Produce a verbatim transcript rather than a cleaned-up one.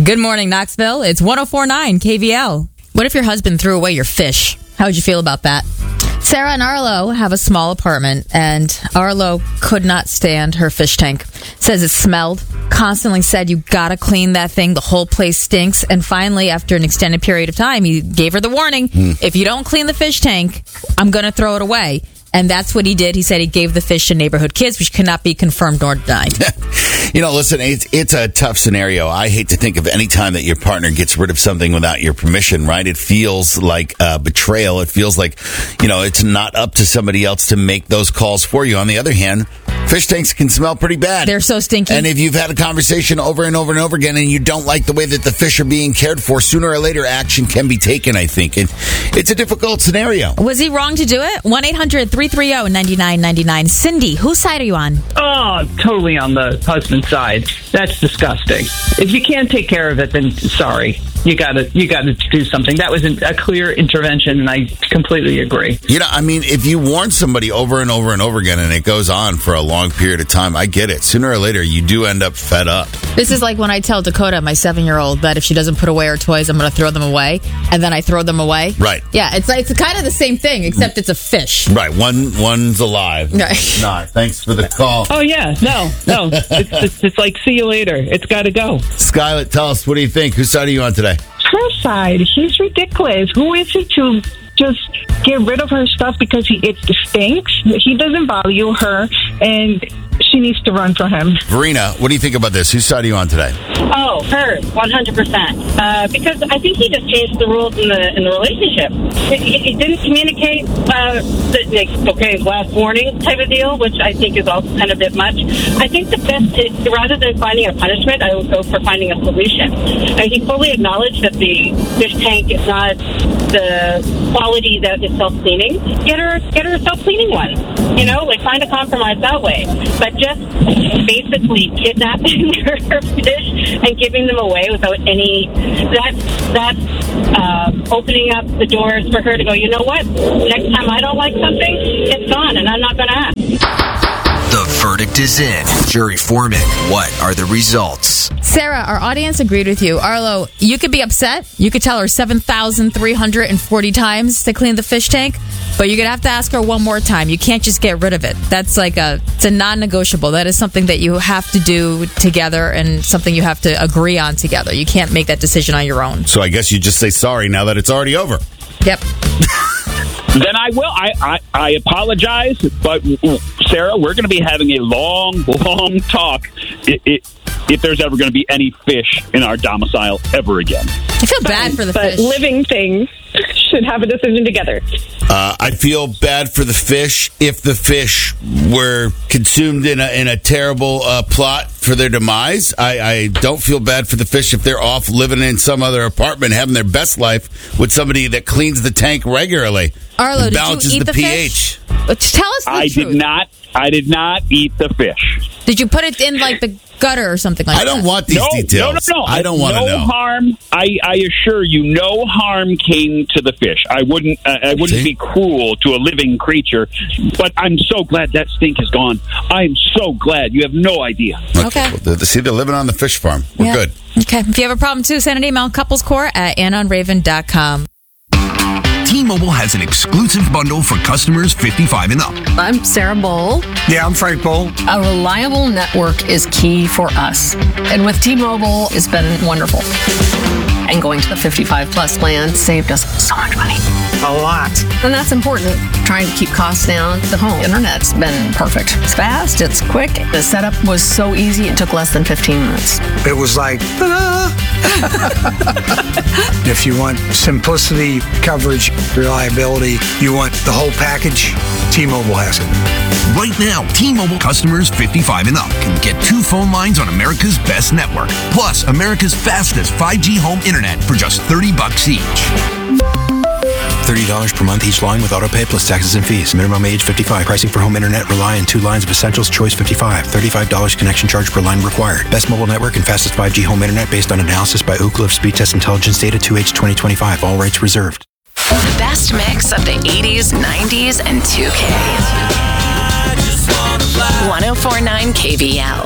Good morning, Knoxville. It's one oh four point nine K V L. What if your husband threw away your fish? How would you feel about that? Sarah and Arlo have a small apartment, and Arlo could not stand her fish tank. Says it smelled. Constantly said, you gotta clean that thing. The whole place stinks. And finally, after an extended period of time, he gave her the warning. Mm. If you don't clean the fish tank, I'm gonna throw it away. And that's what he did. He said he gave the fish to neighborhood kids, which cannot be confirmed nor denied. You know, listen, it's, it's a tough scenario. I hate to think of any time that your partner gets rid of something without your permission, right? It feels like uh, betrayal. It feels like, you know, it's not up to somebody else to make those calls for you. On the other hand, fish tanks can smell pretty bad. They're so stinky. And if you've had a conversation over and over and over again and you don't like the way that the fish are being cared for, sooner or later action can be taken, I think. And it's a difficult scenario. Was he wrong to do it? one eight hundred three three zero nine nine nine nine. Cindy, whose side are you on? Oh, totally on the husband's side. That's disgusting. If you can't take care of it, then sorry. You gotta, you gotta do something. That was a clear intervention, and I completely agree. You know, I mean, if you warn somebody over and over and over again, and it goes on for a long period of time, I get it. Sooner or later, you do end up fed up. This is like when I tell Dakota, my seven-year-old, that if she doesn't put away her toys, I'm going to throw them away, and then I throw them away. Right. Yeah, it's it's kind of the same thing, except it's a fish. Right. One one's alive. Right. It's not. Thanks for the call. Oh yeah. No. No. it's, it's it's like see you later. It's got to go. Skylet, tell us, what do you think? Whose side are you on today? Her side. He's ridiculous. Who is he to just get rid of her stuff because he it stinks? He doesn't value her, and she needs to run for him. Verena, what do you think about this? Whose side are you on today? Oh, her, one hundred percent. Uh, because I think he just changed the rules in the in the relationship. He, he didn't communicate, uh, the, like, okay, last warning type of deal, which I think is also kind of a bit much. I think the best, is, rather than finding a punishment, I would go for finding a solution. Uh, he fully acknowledged that the fish tank is not the quality that is self-cleaning. Get her, get her a self-cleaning one. You know, like find a compromise that way. But just basically kidnapping her fish and giving them away without any, that's, that's uh, opening up the doors for her to go, you know what, next time I don't like something, it's gone and I'm not going to ask. The verdict is in. Jury foreman, what are the results? Sarah, our audience agreed with you. Arlo, you could be upset. You could tell her seven thousand three hundred forty times to clean the fish tank, but you're going to have to ask her one more time. You can't just get rid of it. That's like a, it's a non-negotiable. That is something that you have to do together and something you have to agree on together. You can't make that decision on your own. So I guess you just say sorry now that it's already over. Yep. Then I will. I, I, I apologize, but Sarah, we're going to be having a long, long talk it, it, if there's ever going to be any fish in our domicile ever again. I feel bad for the but fish. Living things should have a decision together. Uh, I feel bad for the fish if the fish were consumed in a in a terrible uh, plot for their demise. I, I don't feel bad for the fish if they're off living in some other apartment, having their best life with somebody that cleans the tank regularly. Arlo, and did balances you eat the, the pH. fish? Tell us the I truth. did not. I did not eat the fish. Did you put it in like the gutter or something like that? I don't want these no, details. No, no, no. I don't want to no know. No harm. I, I assure you, no harm came to the fish. I wouldn't. Uh, I wouldn't See? be cruel to a living creature. But I'm so glad that stink is gone. I'm so glad. You have no idea. Okay. Well, they- see, they're living on the fish farm. We're Yeah. good. Okay. If you have a problem too, send an email couplescore at ann on raven dot com. T-Mobile has an exclusive bundle for customers fifty-five and up. I'm Sarah Bowl. Yeah, I'm Frank Bowl. A reliable network is key for us. And with T-Mobile, it's been wonderful. And going to the fifty-five plus plan saved us so much money. A lot. And that's important. Trying to keep costs down. The home internet's been perfect. It's fast, it's quick. The setup was so easy, it took less than fifteen minutes. It was like, ta-da! If you want simplicity, coverage, reliability, you want the whole package, T-Mobile has it. Right now, T-Mobile customers fifty-five and up can get two phone lines on America's best network, plus America's fastest five G home internet for just thirty bucks each. thirty dollars per month each line with autopay plus taxes and fees. Minimum age fifty-five. Pricing for home internet rely on two lines of Essentials Choice fifty-five. thirty-five dollars connection charge per line required. Best mobile network and fastest five G home internet based on analysis by Ookla of Speed Test Intelligence data two H twenty twenty-five. All rights reserved. The best mix of the eighties, nineties, and two K. one oh four point nine K V L.